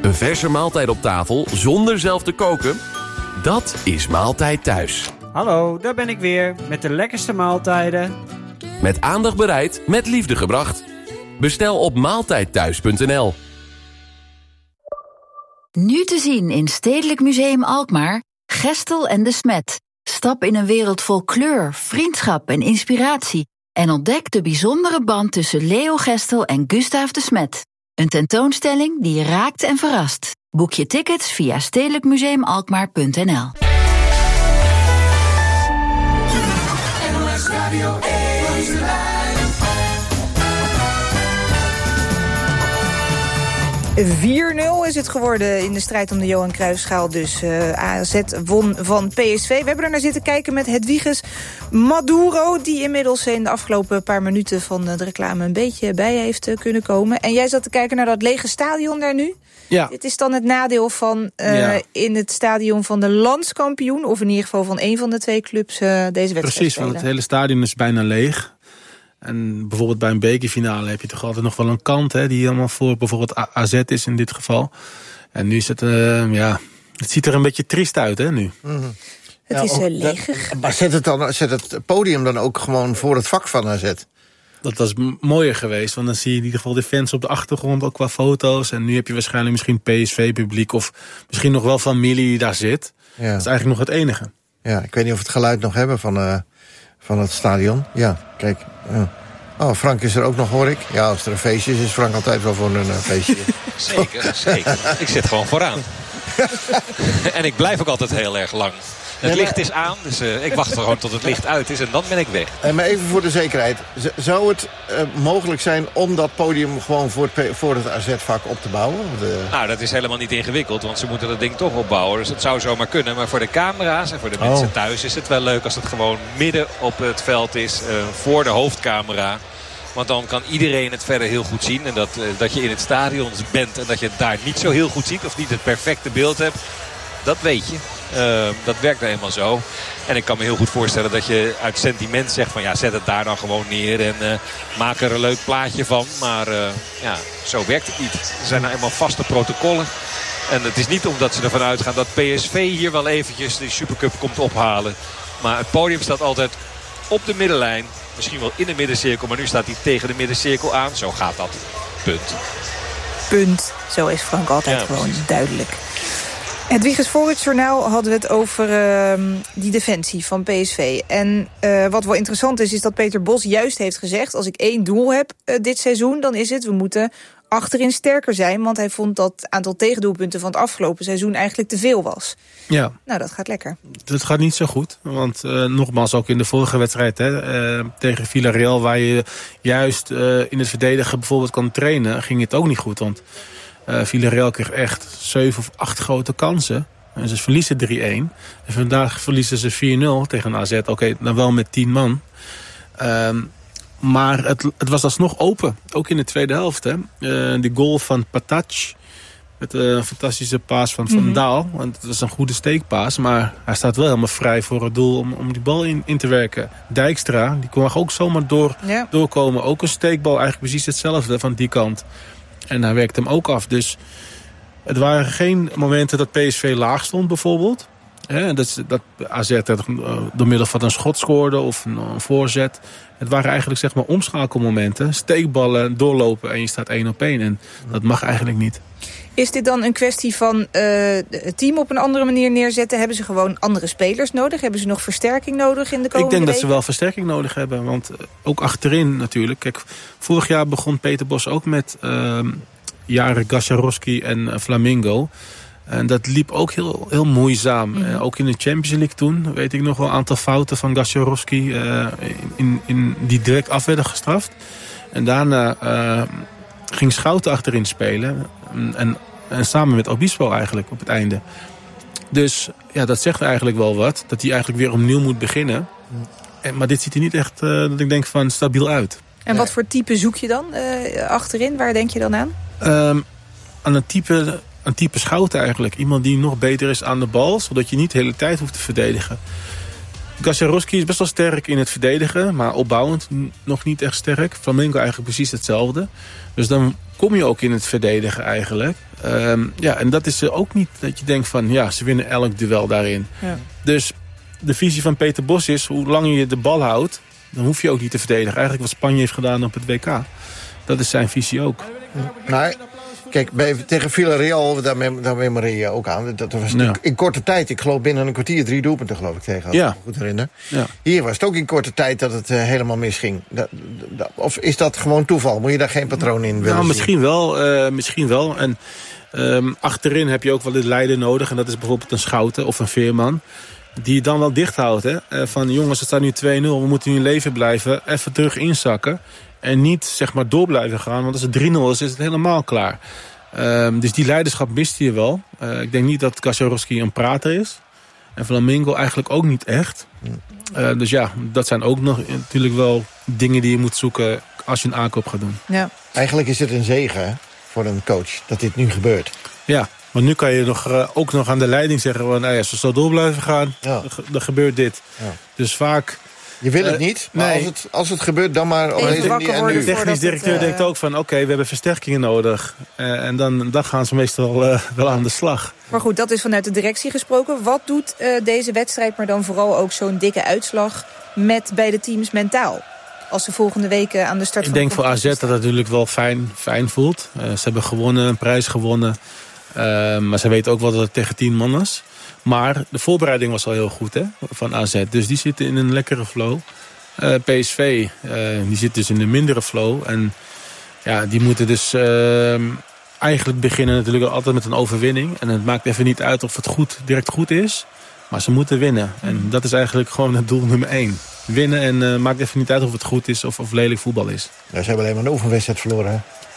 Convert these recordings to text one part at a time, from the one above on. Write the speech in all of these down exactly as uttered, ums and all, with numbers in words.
Een verse maaltijd op tafel zonder zelf te koken? Dat is Maaltijd Thuis. Hallo, daar ben ik weer met de lekkerste maaltijden. Met aandacht bereid, met liefde gebracht. Bestel op maaltijdthuis punt n l. Nu te zien in Stedelijk Museum Alkmaar, Gestel en de Smet. Stap in een wereld vol kleur, vriendschap en inspiratie. En ontdek de bijzondere band tussen Leo Gestel en Gustaaf de Smet. Een tentoonstelling die je raakt en verrast. Boek je tickets via stedelijk museum alkmaar punt n l. vier nul is het geworden in de strijd om de Johan Cruijffschaal. Dus uh, A Z won van P S V. We hebben er naar zitten kijken met Hedwiges Maduro, die inmiddels in de afgelopen paar minuten van de reclame een beetje bij heeft uh, kunnen komen. En jij zat te kijken naar dat lege stadion daar nu. Ja. Dit is dan het nadeel van uh, ja. in het stadion van de landskampioen, of in ieder geval van een van de twee clubs, uh, deze wedstrijd Precies, spelen. want het hele stadion is bijna leeg. En bijvoorbeeld bij een bekerfinale heb je toch altijd nog wel een kant, hè, die helemaal voor bijvoorbeeld A Z is in dit geval. En nu is het, uh, ja, het ziet er een beetje triest uit, hè, nu. Mm-hmm. Het ja, is ook, uh, leeg. Dat, maar zet het, dan, zet het podium dan ook gewoon voor het vak van A Z? Dat was m- mooier geweest, want dan zie je in ieder geval de fans op de achtergrond, ook qua foto's. En nu heb je waarschijnlijk misschien P S V-publiek of misschien nog wel familie die daar zit. Ja. Dat is eigenlijk nog het enige. Ja, ik weet niet of we het geluid nog hebben van, uh, van het stadion. Ja, kijk. Uh. Oh, Frank is er ook nog, hoor ik. Ja, als er een feestje is, is Frank altijd wel voor een uh, feestje. Zeker, zeker. Ik zit gewoon vooraan. En ik blijf ook altijd heel erg lang. Het licht is aan, dus uh, ik wacht gewoon tot het licht uit is en dan ben ik weg. Uh, maar even voor de zekerheid. Z- zou het uh, mogelijk zijn om dat podium gewoon voor het, voor het A Z-vak op te bouwen? De... Nou, dat is helemaal niet ingewikkeld, want ze moeten dat ding toch opbouwen. Dus het zou zomaar kunnen. Maar voor de camera's en voor de oh. mensen thuis is het wel leuk als het gewoon midden op het veld is. Uh, voor de hoofdcamera. Want dan kan iedereen het verder heel goed zien. En dat, uh, dat je in het stadion bent en dat je het daar niet zo heel goed ziet. Of niet het perfecte beeld hebt. Dat weet je. Uh, dat werkt nou eenmaal zo. En ik kan me heel goed voorstellen dat je uit sentiment zegt van ja, zet het daar dan gewoon neer en uh, maak er een leuk plaatje van. Maar uh, ja, zo werkt het niet. Er zijn nou eenmaal vaste protocollen. En het is niet omdat ze ervan uitgaan dat P S V hier wel eventjes de Supercup komt ophalen. Maar het podium staat altijd op de middenlijn. Misschien wel in de middencirkel, maar nu staat hij tegen de middencirkel aan. Zo gaat dat. Punt. Punt. Zo is Frank altijd ja, gewoon precies. Duidelijk. Hedwiges, voor het journaal hadden we het over uh, die defensie van P S V. En uh, wat wel interessant is, is dat Peter Bos juist heeft gezegd, als ik één doel heb uh, dit seizoen, dan is het, we moeten achterin sterker zijn. Want hij vond dat het aantal tegendoelpunten van het afgelopen seizoen eigenlijk te veel was. Ja. Nou, dat gaat lekker. Het gaat niet zo goed. Want uh, nogmaals, ook in de vorige wedstrijd hè, uh, tegen Villarreal, waar je juist uh, in het verdedigen bijvoorbeeld kan trainen, ging het ook niet goed. Want Uh, Villarreal kreeg echt zeven of acht grote kansen. En ze verliezen drie-een. En vandaag verliezen ze vier nul tegen A Z. Oké, okay, dan wel met tien man. Um, maar het, het was alsnog open. Ook in de tweede helft. Hè. Uh, die goal van Patac. Met een fantastische paas van Van mm-hmm. Daal. Want het was een goede steekpaas. Maar hij staat wel helemaal vrij voor het doel om, om die bal in, in te werken. Dijkstra, die kon ook zomaar door, ja. doorkomen. Ook een steekbal, eigenlijk precies hetzelfde van die kant. En hij werkte hem ook af. Dus het waren geen momenten dat P S V laag stond bijvoorbeeld. He, dat, dat A Z door middel van een schot scoorde of een, een voorzet. Het waren eigenlijk zeg maar omschakelmomenten. Steekballen, doorlopen en je staat één op één. En dat mag eigenlijk niet. Is dit dan een kwestie van uh, het team op een andere manier neerzetten? Hebben ze gewoon andere spelers nodig? Hebben ze nog versterking nodig in de komende weken? Ik denk weken? dat ze wel versterking nodig hebben. Want ook achterin natuurlijk. Kijk, vorig jaar begon Peter Bos ook met uh, jaren Gajarowski en uh, Flamingo. En dat liep ook heel, heel moeizaam. Mm-hmm. Uh, ook in de Champions League toen weet ik nog wel een aantal fouten van Gajarowski uh, in, in, die direct af werden gestraft. En daarna uh, ging Schouten achterin spelen. En, en samen met Obispo eigenlijk op het einde. Dus ja, dat zegt eigenlijk wel wat. Dat hij eigenlijk weer opnieuw moet beginnen. En, maar dit ziet er niet echt, uh, dat ik denk van, stabiel uit. En wat voor type zoek je dan uh, achterin? Waar denk je dan aan? Um, aan een type, een type Schouten eigenlijk. Iemand die nog beter is aan de bal. Zodat je niet de hele tijd hoeft te verdedigen. Gajarowski is best wel sterk in het verdedigen. Maar opbouwend nog niet echt sterk. Flamengo eigenlijk precies hetzelfde. Dus dan kom je ook in het verdedigen eigenlijk. Um, ja, en dat is ook niet dat je denkt van... ja, ze winnen elk duel daarin. Ja. Dus de visie van Peter Bos is... hoe lang je de bal houdt, dan hoef je ook niet te verdedigen. Eigenlijk wat Spanje heeft gedaan op het W K. Dat is zijn visie ook. Nou, kijk, bij, tegen Villarreal, daar, mem, daar memoreer je ook aan. Dat was ja. in korte tijd, ik geloof binnen een kwartier... drie doelpunten, geloof ik, tegen. Als ja. ik me goed herinner. Ja. Hier was het ook in korte tijd dat het uh, helemaal misging. Dat, dat, of is dat gewoon toeval? Moet je daar geen patroon in willen nou, zien? Misschien wel. Uh, misschien wel. En um, achterin heb je ook wel de leider nodig. En dat is bijvoorbeeld een Schouten of een Veerman... die je dan wel dicht houdt. Hè? Uh, van jongens, het staat nu twee nul. We moeten nu in leven blijven. Even terug inzakken. En niet zeg maar door blijven gaan. Want als het drie nul is, is het helemaal klaar. Um, dus die leiderschap mist je wel. Uh, ik denk niet dat Kaczorowski een prater is. En Flamingo eigenlijk ook niet echt. Uh, dus ja, dat zijn ook nog natuurlijk wel dingen die je moet zoeken... als je een aankoop gaat doen. Ja. Eigenlijk is het een zegen hè, voor een coach dat dit nu gebeurt. Ja, want nu kan je nog, uh, ook nog aan de leiding zeggen... Well, nou ja, als we zo door blijven gaan, ja. dan, dan gebeurt dit. Ja. Dus vaak... Je wil het uh, niet, maar nee. als, het, als het gebeurt, dan maar... De technisch directeur uh... denkt ook van... oké, okay, we hebben versterkingen nodig. Uh, en dan, dan gaan ze meestal uh, wel aan de slag. Maar goed, dat is vanuit de directie gesproken. Wat doet uh, deze wedstrijd, maar dan vooral ook zo'n dikke uitslag... met beide teams mentaal? Als ze volgende week uh, aan de start Ik van... denk voor A Z dat het natuurlijk wel fijn, fijn voelt. Uh, ze hebben gewonnen, een prijs gewonnen. Uh, maar ze weten ook wel dat het tegen tien man is. Maar de voorbereiding was al heel goed hè, van A Z. Dus die zitten in een lekkere flow. Uh, P S V, uh, die zit dus in een mindere flow. En ja, die moeten dus uh, eigenlijk beginnen natuurlijk altijd met een overwinning. En het maakt even niet uit of het goed, direct goed is. Maar ze moeten winnen. En dat is eigenlijk gewoon het doel nummer één. Winnen en uh, maakt even niet uit of het goed is of, of lelijk voetbal is. Ja, ze hebben alleen maar een oefenwedstrijd verloren hè?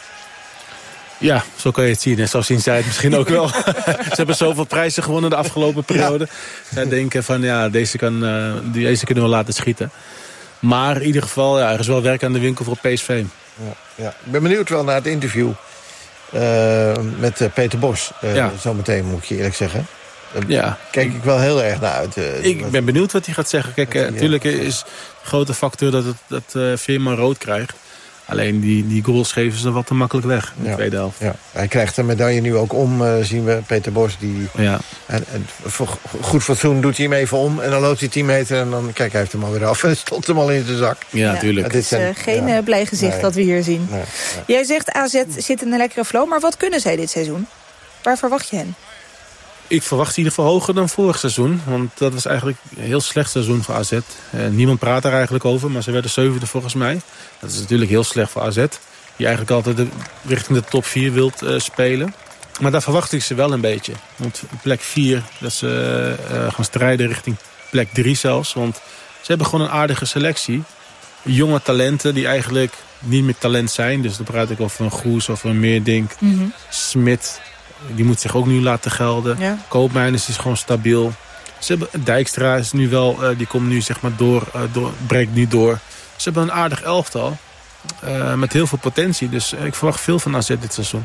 Ja, zo kan je het zien. En zo zien zij het misschien ook wel. Ze hebben zoveel prijzen gewonnen de afgelopen periode. Ja. Zij denken van, ja, deze, kan, uh, deze kunnen we laten schieten. Maar in ieder geval, ja, er is wel werk aan de winkel voor P S V. Ja, ja. Ik ben benieuwd wel naar het interview uh, met uh, Peter Bos. Uh, ja. Zometeen, moet ik je eerlijk zeggen. Uh, ja. Kijk ik wel heel erg naar uit. Uh, ik ben benieuwd wat hij gaat zeggen. Kijk, uh, natuurlijk is de grote factor dat, het, dat uh, Veerman rood krijgt. Alleen die, die goals geven ze wat te makkelijk weg in de ja, tweede helft. Ja. Hij krijgt de medaille nu ook om, uh, zien we. Peter Bos, die ja. en, en voor goed fatsoen doet hij hem even om. En dan loopt hij tien meter en dan, kijk, hij heeft hem alweer af. En stond hem al in zijn zak. Ja, natuurlijk. Ja, het is uh, geen ja. blij gezicht nee. dat we hier zien. Nee, nee. Jij zegt A Z zit in een lekkere flow. Maar wat kunnen zij dit seizoen? Waar verwacht je hen? Ik verwacht in ieder geval hoger dan vorig seizoen. Want dat was eigenlijk een heel slecht seizoen voor A Z. Uh, niemand praat er eigenlijk over, maar ze werden zevende volgens mij. Dat is natuurlijk heel slecht voor A Z. Die eigenlijk altijd de, richting de top vier wilt uh, spelen. Maar daar verwacht ik ze wel een beetje. Want plek vier, dat ze uh, gaan strijden richting plek drie zelfs. Want ze hebben gewoon een aardige selectie. Jonge talenten die eigenlijk niet meer talent zijn. Dus dan praat ik over een Goes of een Meerdink. Mm-hmm. Smit. Die moet zich ook nu laten gelden. Ja. Koopmeiners is gewoon stabiel. Ze hebben, Dijkstra is nu wel, uh, die komt nu zeg maar door, uh, door, breekt nu door. Ze hebben een aardig elftal. Uh, met heel veel potentie. Dus uh, ik verwacht veel van A Z dit seizoen.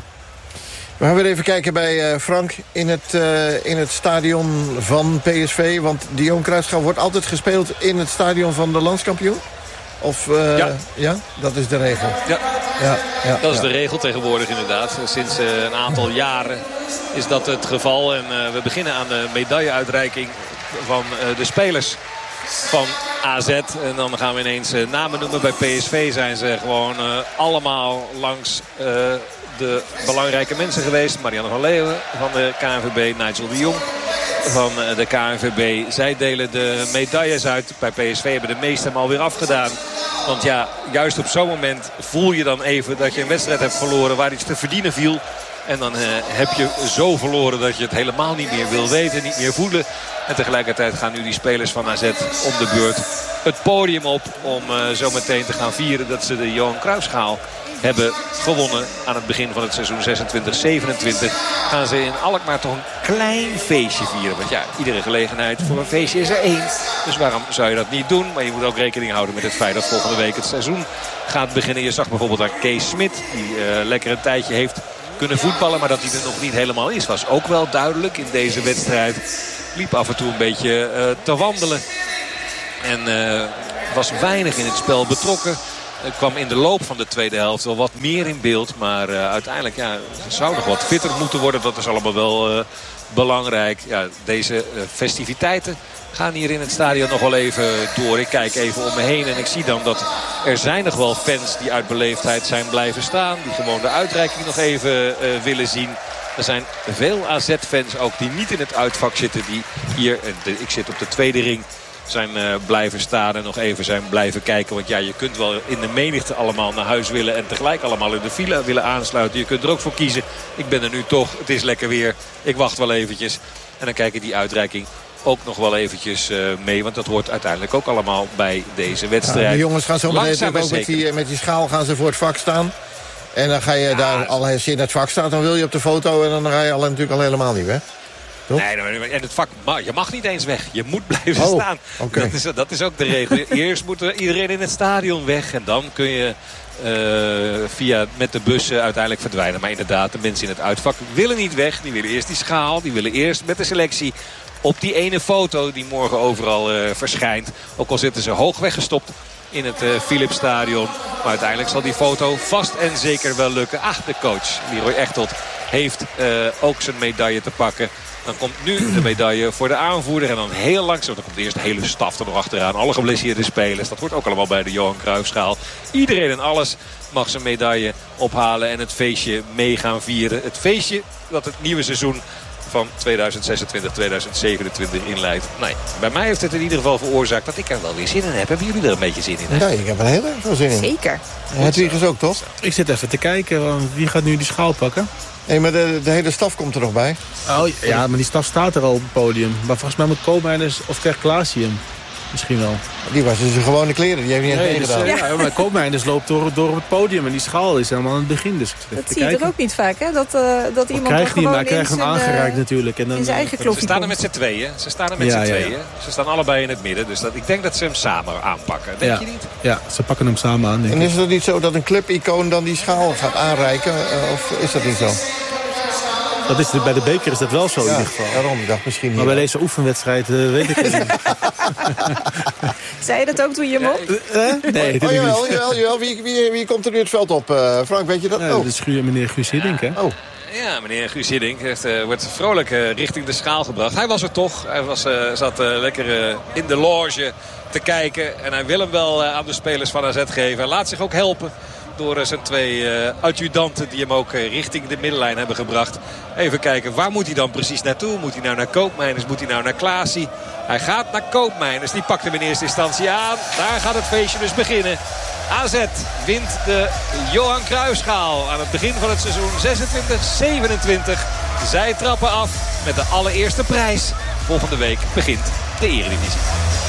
We gaan weer even kijken bij uh, Frank in het, uh, in het stadion van P S V. Want de Johan Cruijffschaal wordt altijd gespeeld in het stadion van de landskampioen. Of, uh, ja. ja, dat is de regel. Ja, ja, ja dat is ja. de regel tegenwoordig inderdaad. Sinds uh, een aantal jaren is dat het geval. En uh, we beginnen aan de medailleuitreiking van uh, de spelers van A Z. En dan gaan we ineens uh, namen noemen. Bij P S V zijn ze gewoon uh, allemaal langs uh, de belangrijke mensen geweest. Marianne van Leeuwen van de K N V B, Nigel de Jong van de K N V B. Zij delen de medailles uit. Bij P S V hebben de meesten hem alweer afgedaan. Want ja, juist op zo'n moment voel je dan even dat je een wedstrijd hebt verloren waar iets te verdienen viel. En dan uh, heb je zo verloren dat je het helemaal niet meer wil weten, niet meer voelen. En tegelijkertijd gaan nu die spelers van A Z om de beurt het podium op om uh, zo meteen te gaan vieren dat ze de Johan Cruijffschaal hebben gewonnen aan het begin van het seizoen zesentwintig zevenentwintig. Gaan ze in Alkmaar toch een klein feestje vieren. Want ja, iedere gelegenheid voor een feestje is er één. Dus waarom zou je dat niet doen? Maar je moet ook rekening houden met het feit dat volgende week het seizoen gaat beginnen. Je zag bijvoorbeeld aan Kees Smit, die uh, lekker een tijdje heeft kunnen voetballen. Maar dat hij er nog niet helemaal is, was ook wel duidelijk in deze wedstrijd. Liep af en toe een beetje uh, te wandelen. En uh, was weinig in het spel betrokken. Uh, kwam in de loop van de tweede helft wel wat meer in beeld. Maar uh, uiteindelijk ja, zou nog wat fitter moeten worden. Dat is allemaal wel uh, belangrijk. Ja, deze uh, festiviteiten gaan hier in het stadion nog wel even door. Ik kijk even om me heen en ik zie dan dat er zijn nog wel fans die uit beleefdheid zijn blijven staan. Die gewoon de uitreiking nog even uh, willen zien. Er zijn veel A Z-fans ook die niet in het uitvak zitten. Die hier, de, ik zit op de tweede ring, zijn uh, blijven staan en nog even zijn blijven kijken. Want ja, je kunt wel in de menigte allemaal naar huis willen en tegelijk allemaal in de file willen aansluiten. Je kunt er ook voor kiezen. Ik ben er nu toch, het is lekker weer. Ik wacht wel eventjes. En dan kijk ik die uitreiking ook nog wel eventjes uh, mee. Want dat hoort uiteindelijk ook allemaal bij deze wedstrijd. Ja, de jongens gaan zo meteen ook met die, met die schaal gaan ze voor het vak staan. En dan ga je ja, daar al, als je in het vak staat, dan wil je op de foto. En dan ga je al, natuurlijk al helemaal niet weg. Toch? Nee, en het vak, je mag niet eens weg. Je moet blijven oh, staan. Okay. Dat, is, dat is ook de regel. Eerst moet er iedereen in het stadion weg. En dan kun je uh, via met de bussen uiteindelijk verdwijnen. Maar inderdaad, de mensen in het uitvak willen niet weg. Die willen eerst die schaal. Die willen eerst met de selectie op die ene foto die morgen overal uh, verschijnt. Ook al zitten ze hoog weggestopt in het uh, Philipsstadion. Maar uiteindelijk zal die foto vast en zeker wel lukken. Ach, de coach Leroy Echtelt heeft uh, ook zijn medaille te pakken. Dan komt nu de medaille voor de aanvoerder. En dan heel langzaam, dan komt eerst de hele staf er nog achteraan. Alle geblesseerde spelers. Dat hoort ook allemaal bij de Johan Cruijffschaal. Iedereen en alles mag zijn medaille ophalen. En het feestje mee gaan vieren. Het feestje dat het nieuwe seizoen van tweeduizend zesentwintig tweeduizend zevenentwintig inleidt. Nee, bij mij heeft het in ieder geval veroorzaakt dat ik er wel weer zin in heb. Hebben jullie er een beetje zin in? Hè? Ja, ik heb er heel erg veel zin in. Zeker. Hedwiges ook, toch? Ik zit even te kijken. Wie gaat nu die schaal pakken? Nee, maar de, de hele staf komt er nog bij. Oh, ja, maar die staf staat er al op het podium. Maar volgens mij moet Koopmeiners of krijgt Klaasje hem. Misschien wel. Die was dus een gewone kleren. Die heeft niet eens nee, meegedaan. Dus, uh, ja, maar Koopmeiners loopt door, door op het podium. En die schaal is helemaal aan het begin. Dus dat zie je toch ook niet vaak, hè? Dat, uh, dat iemand krijgt gewoon niet, maar krijgt hem aangereikt uh, natuurlijk. En dan, in zijn eigen klokje. Ze staan er met z'n tweeën. Ze staan er met ja, z'n tweeën. Ja, ja. Ze staan allebei in het midden. Dus dat, ik denk dat ze hem samen aanpakken. Denk ja. je niet? Ja, ze pakken hem samen aan. Denk en is ik. het niet zo dat een clubicoon dan die schaal gaat aanreiken? Uh, of is dat niet zo? Dat is, bij de beker is dat wel zo, ja, in ieder geval. Daarom, ik dacht misschien niet. Maar bij deze oefenwedstrijd uh, weet ik het niet. Zei je dat ook toen je hem op? Uh, uh, nee, oh, jawel, jawel, jawel. Wie, wie, wie komt er nu het veld op? Uh, Frank, weet je dat? Ja, oh. dat is meneer Guus Hiddink, hè? Oh. Ja, meneer Guus Hiddink heeft, uh, wordt vrolijk uh, richting de schaal gebracht. Hij was er toch. Hij was, uh, zat uh, lekker uh, in de loge te kijken. En hij wil hem wel uh, aan de spelers van A Z geven. Hij laat zich ook helpen door uh, zijn twee uh, adjudanten die hem ook uh, richting de middenlijn hebben gebracht. Even kijken, waar moet hij dan precies naartoe? Moet hij nou naar Koopmeiners? Moet hij nou naar Klaasie? Hij gaat naar Koopmeiners. Die pakt hem in eerste instantie aan. Daar gaat het feestje dus beginnen. A Z wint de Johan Cruijffschaal aan het begin van het seizoen zesentwintig zevenentwintig. Zij trappen af met de allereerste prijs. Volgende week begint de Eredivisie.